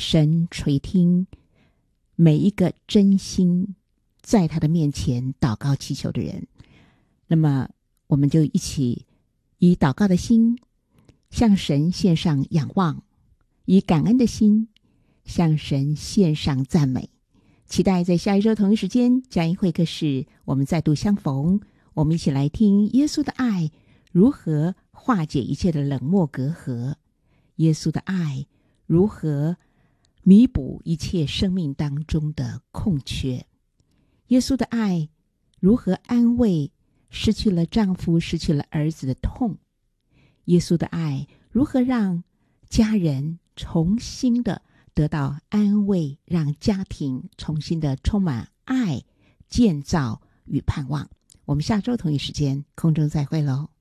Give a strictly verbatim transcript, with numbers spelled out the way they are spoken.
神垂听每一个真心在他的面前祷告祈求的人。那么我们就一起以祷告的心向神献上仰望，以感恩的心向神献上赞美。期待在下一周同一时间佳音会客室我们再度相逢，我们一起来听耶稣的爱如何化解一切的冷漠隔阂，耶稣的爱如何弥补一切生命当中的空缺，耶稣的爱如何安慰失去了丈夫失去了儿子的痛，耶稣的爱如何让家人重新的得到安慰，让家庭重新的充满爱、建造与盼望。我们下周同一时间空中再会喽。